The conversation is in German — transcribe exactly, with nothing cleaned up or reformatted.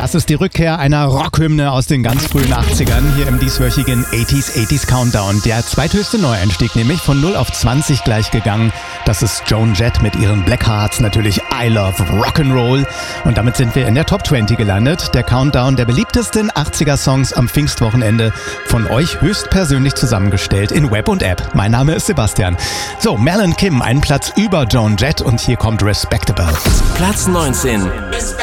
Das ist die Rückkehr einer Rockhymne aus den ganz frühen achtzigern hier im dieswöchigen achtziger achtziger Countdown. Der zweithöchste Neueinstieg, nämlich von null auf zwanzig gleich gegangen. Das ist Joan Jett mit ihren Blackhearts, natürlich I Love Rock'n'Roll. Und damit sind wir in der Top zwanzig gelandet. Der Countdown der beliebtesten achtziger-Songs am Pfingstwochenende von euch höchstpersönlich zusammengestellt in Web und App. Mein Name ist Sebastian. So, Mel und Kim, einen Platz über Joan Jett und hier kommt Respectable. Platz neunzehn.